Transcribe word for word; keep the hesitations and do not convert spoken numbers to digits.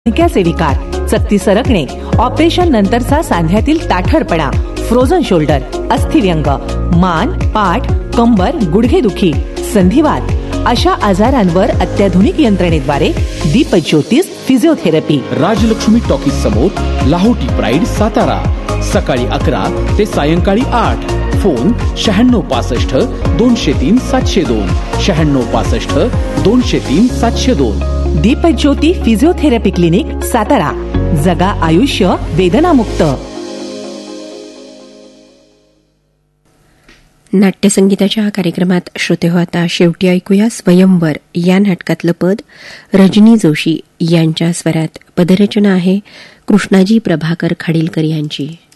मणक्याचे विकार, चकती सरकणे, ऑपरेशन नंतरचा सांध्यातील ताठरपणा, फ्रोझन शोल्डर, अस्थिव्यंग, मान, पाठ, कंबर, गुडघेदुखी, संधिवात अशा आजारांवर अत्याधुनिक यंत्रणेद्वारे दीपज्योतिष फिजिओथेरपी. राजलक्ष्मी टॉकीज समोर, लाहोटी प्राईड, सातारा. सकाळी अकरा ते सायंकाळी आठ. फोन शहाण्णव पासष्ट दोनशे तीन सातशे दोन, शहाण्णव पासष्ट दोनशे तीन सातशे दोन. Deepjyoti physiotherapy clinic, Satara. जगा आयुष्य वेदनामुक्त. नाट्यसंगीताच्या कार्यक्रमात श्रोते हो आता शेवटी ऐकूया स्वयंवर या नाटकातलं पद रजनी जोशी यांच्या स्वरात. पदरचना आहे कृष्णाजी प्रभाकर खाडीलकर यांची.